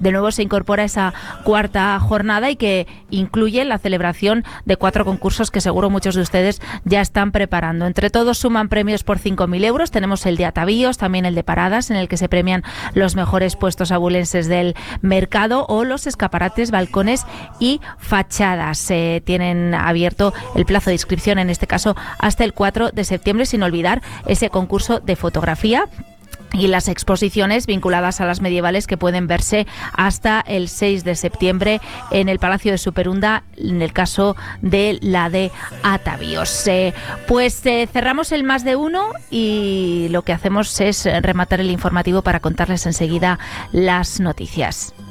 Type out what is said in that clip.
de nuevo se incorpora esa cuarta jornada y que incluye la celebración de 4 concursos que seguro muchos de ustedes ya están preparando. Entre todos suman premios por 5.000 euros. Tenemos el de atavíos, también el de paradas, en el que se premian los mejores puestos abulenses del mercado, o los escaparates, balcones y fachadas. Tienen abierto el plazo de inscripción, en este caso hasta el 4 de septiembre, sin olvidar ese concurso de fotografía y las exposiciones vinculadas a las medievales que pueden verse hasta el 6 de septiembre en el Palacio de Superunda, en el caso de la de atavíos. Cerramos el Más de Uno y lo que hacemos es rematar el informativo para contarles enseguida las noticias.